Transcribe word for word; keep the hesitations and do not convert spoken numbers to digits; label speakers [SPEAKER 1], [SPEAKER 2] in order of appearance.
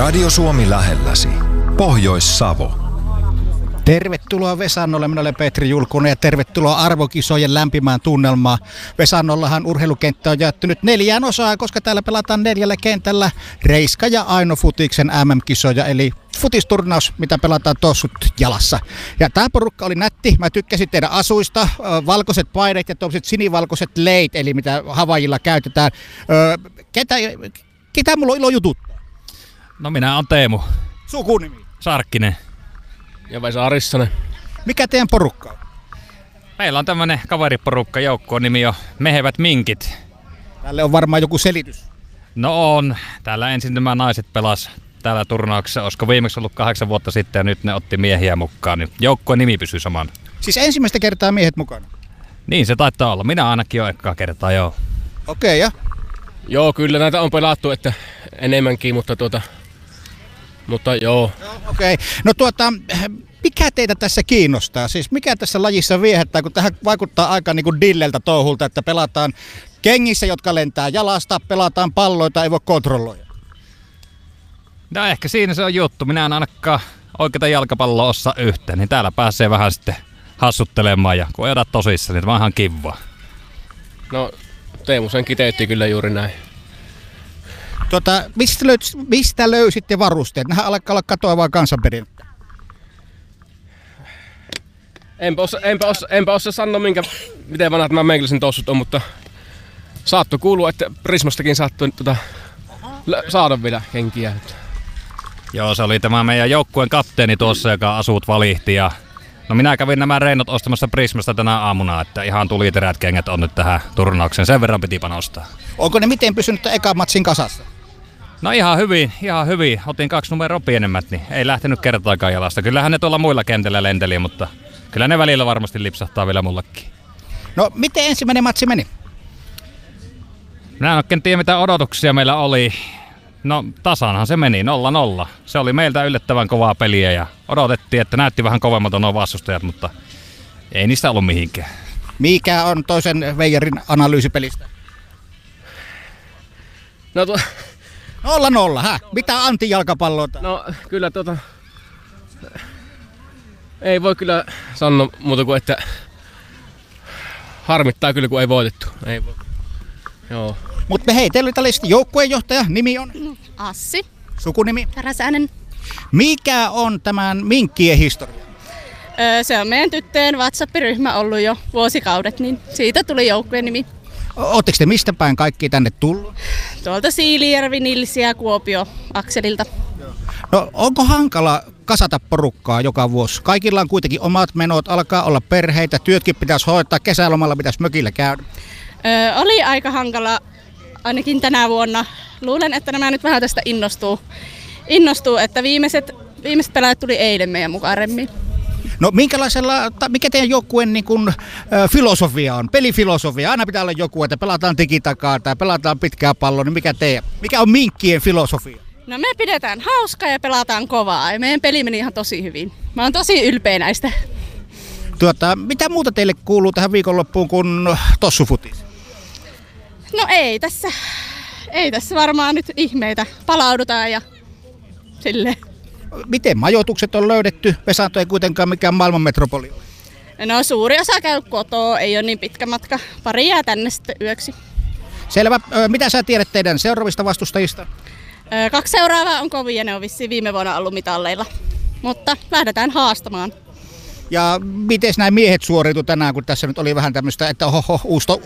[SPEAKER 1] Radio Suomi lähelläsi. Pohjois-Savo.
[SPEAKER 2] Tervetuloa Vesannolle, minä olen Petri Julkunen ja tervetuloa arvokisojen lämpimään tunnelmaan. Vesannollahan urheilukenttä on jaettu nyt neljään osaan, koska täällä pelataan neljällä kentällä Reiska ja Aino Futiksen M M-kisoja, eli futisturnaus, mitä pelataan tossut jalassa. Ja tämä porukka oli nätti, mä tykkäsin teidän asuista, valkoiset paidat ja tuollaiset sinivalkoiset leit, eli mitä Havaijilla käytetään. Ketä, ketä mulla on ilo jututtaa?
[SPEAKER 3] No minä on Teemu.
[SPEAKER 2] Sukunimi?
[SPEAKER 3] Sarkkinen.
[SPEAKER 4] Ja Vesa Arissanen.
[SPEAKER 2] Mikä teidän porukka on?
[SPEAKER 3] Meillä on tämmönen kaveriporukka, joukkueen nimi on Mehevät Minkit.
[SPEAKER 2] Tälle on varmaan joku selitys.
[SPEAKER 3] No on. Täällä ensin nämä naiset pelas täällä turnauksessa. Olisiko viimeksi ollut kahdeksan vuotta sitten ja nyt ne otti miehiä mukaan. Niin joukkueen nimi pysyy saman.
[SPEAKER 2] Siis ensimmäistä kertaa miehet mukana?
[SPEAKER 3] Niin se taitaa olla. Minä ainakin olen ekaa kertaa, joo.
[SPEAKER 2] Okei, okay, ja?
[SPEAKER 4] Joo, kyllä näitä on pelattu, että enemmänkin, mutta tuota... Mutta joo.
[SPEAKER 2] Okei. Okay. No tuota, mikä teitä tässä kiinnostaa? Siis mikä tässä lajissa viehättää, kun tähän vaikuttaa aika niin kuin dilleltä touhulta, että pelataan kengissä, jotka lentää jalasta, pelataan palloita, ei voi kontrolloida?
[SPEAKER 3] No ehkä siinä se on juttu. Minä en ainakaan oikeita jalkapalloa osaa yhteen, niin täällä pääsee vähän sitten hassuttelemaan ja kun ei ota tosissaan, niin tämä on ihan kivaa.
[SPEAKER 4] No Teemu sen kiteytti kyllä juuri näin.
[SPEAKER 2] Tuota, mistä, löyt, mistä löysitte varusteet? Nähän alkaa olla katoavaa kansanperinnettä.
[SPEAKER 4] Enpä osaa, enpä osaa, enpä osaa sanoa, minkä, miten vanhat nämä meikäläisen tossut on, mutta saattoi kuulua, että Prismastakin saattoi tuota, saada vielä kenkiä.
[SPEAKER 3] Joo, se oli tämä meidän joukkueen kapteeni tuossa, joka asuut valihti. Ja no minä kävin nämä reinot ostamassa Prismasta tänä aamuna, että ihan tuliterät kengät on nyt tähän turnaukseen. Sen verran piti panostaa.
[SPEAKER 2] Onko ne miten pysynyt ekan matsin kasassa?
[SPEAKER 3] No ihan hyvin, ihan hyvin. Otin kaksi numeroa pienemmät, niin ei lähtenyt kertaakaan jalasta. Kyllähän ne tuolla muilla kentillä lenteli, mutta kyllä ne välillä varmasti lipsahtaa vielä mullakin.
[SPEAKER 2] No miten ensimmäinen matsi meni?
[SPEAKER 3] Minä en oikein tiedä mitä odotuksia meillä oli. No tasanhan se meni, nolla nolla. Se oli meiltä yllättävän kovaa peliä ja odotettiin, että näytti vähän kovemmat nuo vastustajat, mutta ei niistä ollut mihinkään.
[SPEAKER 2] Mikä on toisen veijarin analyysipelistä?
[SPEAKER 4] No tuo...
[SPEAKER 2] Nolla nolla, hä? Mitä Antin jalkapalloa?
[SPEAKER 4] No kyllä tuota... Ei voi kyllä sanoa muuta kuin, että harmittaa kyllä kun ei voitettu. Ei voi. Joo.
[SPEAKER 2] Mutta hei, teillä oli tällaista joukkueenjohtaja, nimi on?
[SPEAKER 5] Assi.
[SPEAKER 2] Sukunimi?
[SPEAKER 5] Räsänen.
[SPEAKER 2] Mikä on tämän minkkien historia?
[SPEAKER 5] Öö, se on meidän tyttöjen WhatsApp-ryhmä ollut jo vuosikaudet, niin siitä tuli joukkueen nimi.
[SPEAKER 2] Oletteko te mistä päin kaikki tänne tullut?
[SPEAKER 5] Tuolta Siilijärvi, Nilsi ja Kuopio akselilta.
[SPEAKER 2] No onko hankala kasata porukkaa joka vuosi? Kaikilla on kuitenkin omat menot, alkaa olla perheitä, työtkin pitäisi hoitaa, kesälomalla pitäisi mökillä käydä.
[SPEAKER 5] Öö, oli aika hankala ainakin tänä vuonna. Luulen, että nämä nyt vähän tästä innostuu, innostuu että viimeiset, viimeiset pelaajat tuli eilen meidän mukaan remmiin.
[SPEAKER 2] No minkälaisella, mikä teidän joukkueen niin kun, ö, filosofia on, pelifilosofia? Aina pitää olla joku, että pelataan tikitakaa tai pelataan pitkää palloa, niin mikä teidän, mikä on minkkien filosofia?
[SPEAKER 5] No me pidetään hauskaa ja pelataan kovaa ja meidän peli meni ihan tosi hyvin. Mä oon tosi ylpeä näistä.
[SPEAKER 2] Tuota, mitä muuta teille kuuluu tähän viikonloppuun kuin tossufutis?
[SPEAKER 5] No ei tässä, ei tässä varmaan nyt ihmeitä. Palaudutaan ja silleen.
[SPEAKER 2] Miten majoitukset on löydetty? Vesanto ei kuitenkaan mikään maailman metropoli ole.
[SPEAKER 5] No suuri osa käy kotoa, ei ole niin pitkä matka. Pari jää tänne sitten yöksi.
[SPEAKER 2] Selvä. Mitä sä tiedät teidän seuraavista vastustajista?
[SPEAKER 5] Kaksi seuraavaa on kovia, ne on vissiin viime vuonna ollut mitalleilla. Mutta lähdetään haastamaan.
[SPEAKER 2] Ja miten nämä miehet suoriutuivat tänään, kun tässä nyt oli vähän tämmöistä, että oho, uusi,